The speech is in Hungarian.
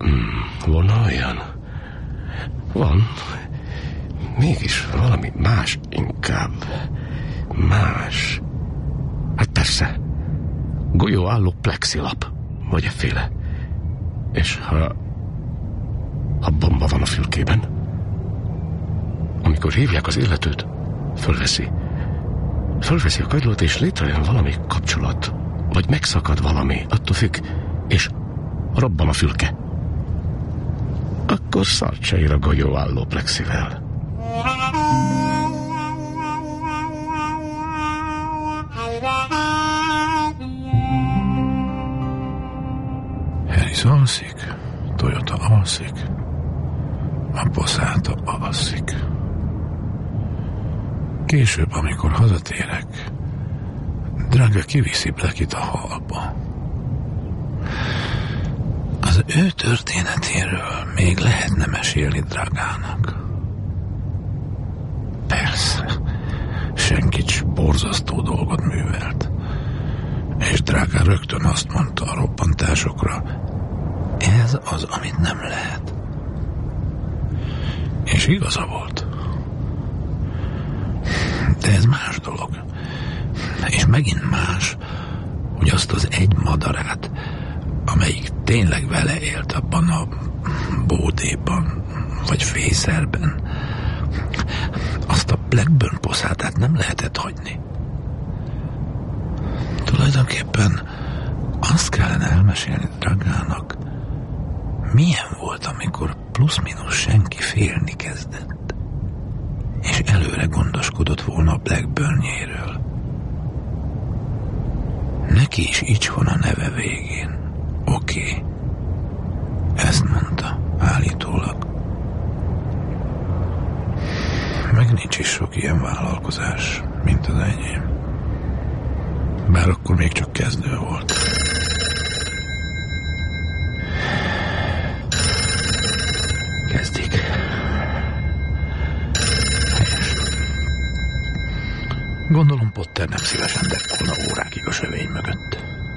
Volna olyan? Van. Mégis valami más inkább. Más. Hát persze. Golyóálló plexilap. Vagy efféle. És ha bomba van a fülkében, amikor hívják az illetőt, fölveszi a kagylót, és létrejön valami kapcsolat, vagy megszakad valami, attól függ, és robban a fülke. Akkor szart se ír a golyóálló plexivel. Harris alszik, Toyota alszik, a Passata alszik. Később, amikor hazatérek, Draga kiviszi Blackit a hallba. Az ő történetéről még lehetne mesélni Dragának. Persze, Senkics borzasztó dolgot művelt, és Draga rögtön azt mondta a robbantásokra, ez az, amit nem lehet. És igaza volt. De ez más dolog. És megint más, hogy azt az egy madarát, amelyik tényleg vele élt abban a bódéban, vagy fészerben, azt a Blackburn Passatát nem lehetett hagyni. Tulajdonképpen azt kellene elmesélni Dragának, milyen volt, amikor plusz-minusz senki félni kezdett, és előre gondoskodott volna a Blackburnjéről. Neki is így van a neve végén. Oké. Ezt mondta, állítólag. Meg nincs is sok ilyen vállalkozás, mint az enyém. Bár akkor még csak kezdő volt. Kezdik. Helyes. Gondolom Potter nem szívesen tett volna órákig a sövény mögött.